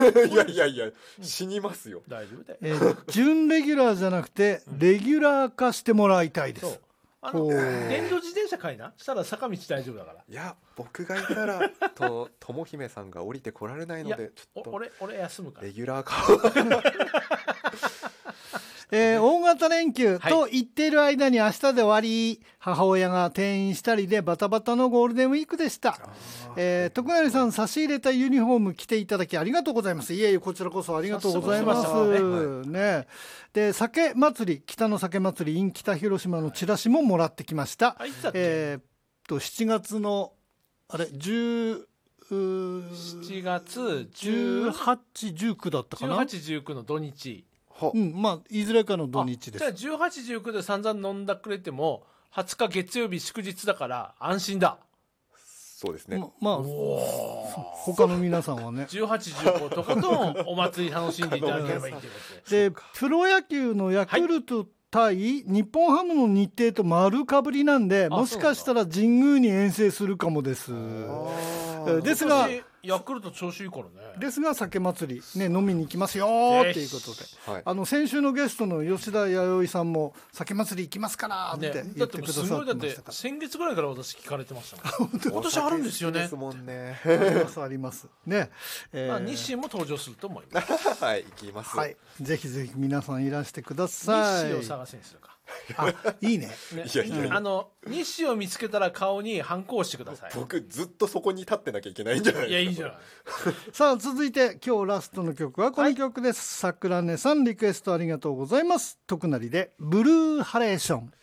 いやいやいや、死にますよ。 大丈夫だよ。 準レギュラーじゃなくてレギュラー化してもらいたいでそうす。 電動自転車買いなしたら坂道大丈夫だから。 いや、僕がいたら友姫さんが降りてこられないので、ちょっと俺休むから。 レギュラー化大型連休と言っている間に明日で終わり、母親が転院したりでバタバタのゴールデンウィークでした。徳成さん、差し入れたユニフォーム着ていただきありがとうございます。いえいえ、こちらこそありがとうございます。ね。で、酒祭り、北の酒祭り in 北広島のチラシももらってきました。7月のあれ7月18、19だったかな。 18、19の土日。 まあいずれかの土日です。 じゃあ18、19で散々飲んだくれても20日月曜日祝日だから安心だ。 そうですね。 まあ他の皆さんはね 18、19とことんお祭り楽しんでいただければいいということで。で、プロ野球のヤクルト対日本ハムの日程と丸かぶりなんで、もしかしたら神宮に遠征するかもです。ですがヤクルト調子いいからね。 ですが酒祭りね、飲みに行きますよっていうことで、先週のゲストの吉田弥生さんも酒祭り行きますからって言ってくださってましたから。 だって先月ぐらいから私聞かれてましたもん。今年あるんですよね。 ありますね。 日清も登場すると思います。 はい、行きます。 はい、ぜひぜひ皆さんいらしてください。 日清を探せにするか。 いいね。 日清を見つけたら顔に反抗してください。 僕ずっとそこに立ってなきゃいけないんじゃないですか。 いや、いいじゃない。 さあ、続いて今日ラストの曲はこの曲です。桜根さんリクエストありがとうございます。徳成でブルーハレーション。